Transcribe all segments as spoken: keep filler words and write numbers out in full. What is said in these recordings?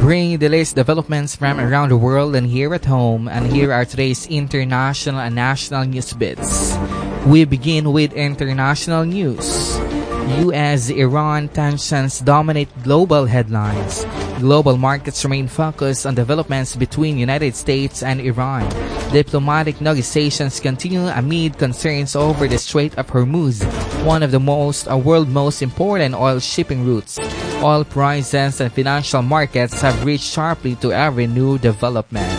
bring the latest developments from around the world and here at home. And here are today's international and national news bits. We begin with international news. U S-Iran tensions dominate global headlines. Global markets remain focused on developments between United States and Iran. Diplomatic negotiations continue amid concerns over the Strait of Hormuz, one of the most, uh, world most important oil shipping routes. Oil prices and financial markets have reached sharply to every new development.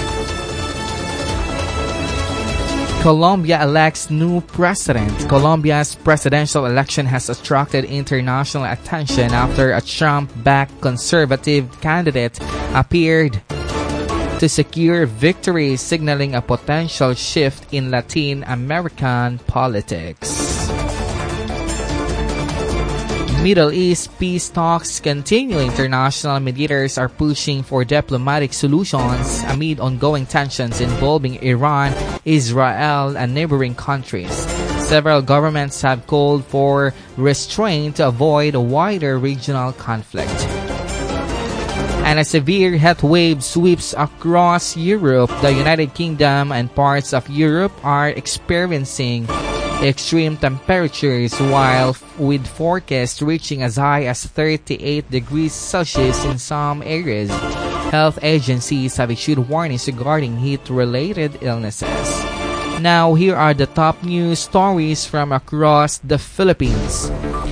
Colombia elects new president. Colombia's presidential election has attracted international attention after a Trump-backed conservative candidate appeared to secure victory, signaling a potential shift in Latin American politics. Middle East peace talks continue. International mediators are pushing for diplomatic solutions amid ongoing tensions involving Iran, Israel, and neighboring countries. Several governments have called for restraint to avoid a wider regional conflict. And a severe heat wave sweeps across Europe. The United Kingdom and parts of Europe are experiencing extreme temperatures, while with forecasts reaching as high as thirty-eight degrees Celsius in some areas. Health agencies have issued warnings regarding heat-related illnesses. Now, here are the top news stories from across the Philippines.